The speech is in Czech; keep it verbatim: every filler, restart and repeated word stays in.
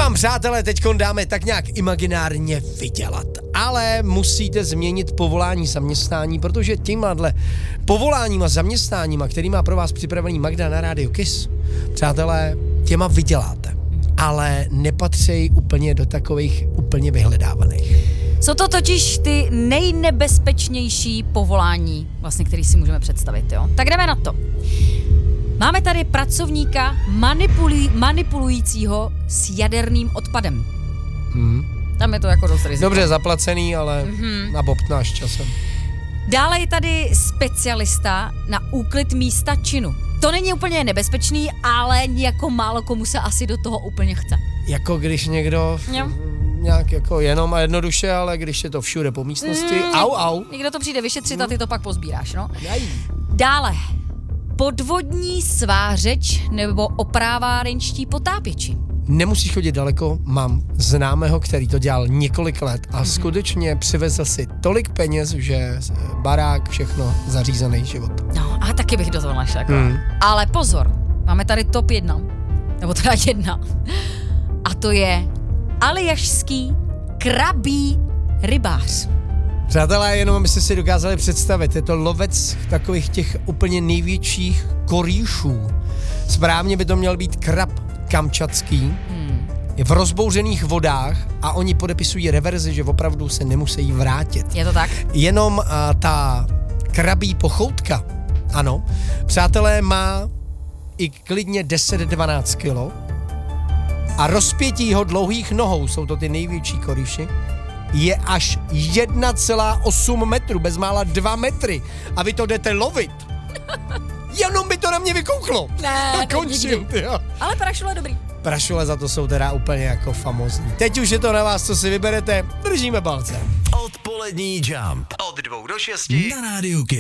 vám, přátelé, teďkon dáme tak nějak imaginárně vydělat. Ale musíte změnit povolání, zaměstnání, protože tímhle povoláníma, zaměstnáníma, který má pro vás připravený Magda na rádiu Kiss, přátelé, těma vyděláte. Ale nepatří úplně do takových úplně vyhledávaných. Jsou to totiž ty nejnebezpečnější povolání, vlastně, který si můžeme představit, jo. Tak jdeme na to. Máme tady pracovníka manipuluj, manipulujícího s jaderným odpadem. Hmm. Tam je to jako dost riziko. Dobře zaplacený, ale mm-hmm. nabobtnáš časem. Dále je tady specialista na úklid místa činu. To není úplně nebezpečný, ale jako málo komu se asi do toho úplně chce. Jako když někdo Jo. nějak jako jenom a jednoduše, ale když je to všude po místnosti, mm. au, au. Někdo to přijde vyšetřit a ty to pak pozbíráš, no. Jaj. Dále. Podvodní svářeč nebo oprávárenští potápěči. Nemusíš chodit daleko, mám známého, který to dělal několik let a mm-hmm. skutečně přivezl si tolik peněz, že barák, všechno, zařízený život. No a taky bych do toho našel. Jako. Mm. Ale pozor, máme tady top jedna, nebo teda jedna. A to je aljašský krabí rybář. Přátelé, jenom abyste si dokázali představit, je to lovec takových těch úplně největších korýšů. Správně by to měl být krab kamčatský, hmm. je v rozbouřených vodách a oni podepisují reverzi, že opravdu se nemusí vrátit. Je to tak? Jenom a, ta krabí pochoutka, ano, přátelé, má i klidně deset dvanáct kilo a rozpětí jeho dlouhých nohou, jsou to ty největší korýši, je až jedna celá osm metru, bezmála dva metry a vy to jdete lovit. Jenom by to na mě vykouklo. Ne, končím, tyjo. Ale prašule dobrý. Prašule za to jsou teda úplně jako famózní. Teď už je to na vás, co si vyberete, držíme palce. Odpolední Jump od dvou do šesti na rádiu Kiss.